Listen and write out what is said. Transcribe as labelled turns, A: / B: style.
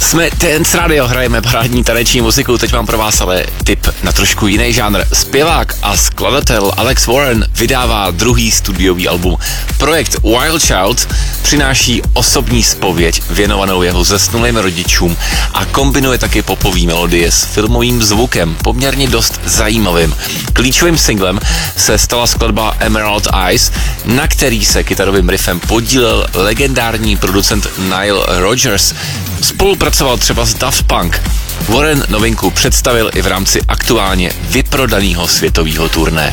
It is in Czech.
A: Jsme Dance Radio, hrajeme parádní taneční muziku, teď mám pro vás ale tip na trošku jiný žánr. Zpěvák a skladatel Alex Warren vydává druhý studiový album. Projekt Wild Child přináší osobní zpověď věnovanou jeho zesnulým rodičům a kombinuje taky popový melodie s filmovým zvukem, poměrně dost zajímavým. Klíčovým singlem se stala skladba Emerald Eyes, na který se kytarovým riffem podílel legendární producent Nile Rodgers. Spolupracoval třeba s Daft Punk. Warren novinku představil i v rámci aktuálně vyprodaného světového turné.